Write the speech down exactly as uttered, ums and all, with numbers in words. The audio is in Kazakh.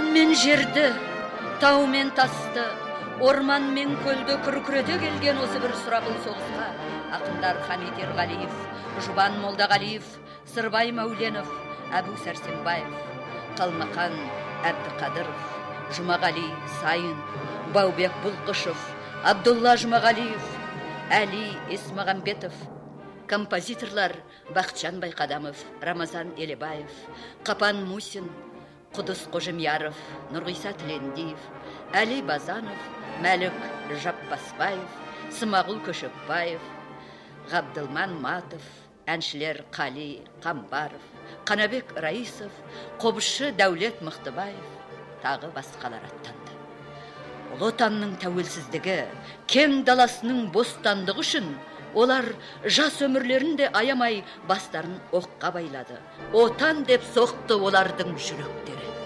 Аспан мен жерді, тау мен тасты, орман мен көлді күркірете келген осы бір сұрапыл соғысқа ақындар Хамит Ерғалиев, Жұбан Молдағалиев, Сырбай Мәуленов, Әбу Сәрсенбаев, Қалмақан Әбдіқадыров, Жұмағали Сайын, Баубек Бұлқышев, Абдулла Жұмағалиев, Әли Есмағамбетов, композиторлар Бақытжан Байқадамов, Рамазан Елебаев, Қапан Мусин, Құдыс Қожемяров, Нұрғиса Тілендиев, Әли Базанов, Мәлік Жаппасбаев, Смағұл Көшекбаев, Ғабдылман Матов, әншілер Қали Қамбаров, Қанабек Раисов, қобызшы Дәулет Мықтыбаев, тағы басқалар аттанды. Ұлы отанның тәуелсіздігі, кең даласының бостандығы үшін олар жас өмірлерінде аямай бастарын оққа байлады. Отан деп соқты олардың жүректері.